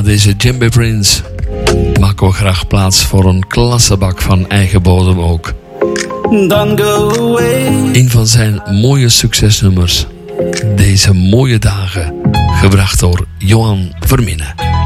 deze Djembe Prince maken we graag plaats voor een klassebak van eigen bodem ook. Een van zijn mooie succesnummers. Deze mooie dagen, gebracht door Johan Verminnen.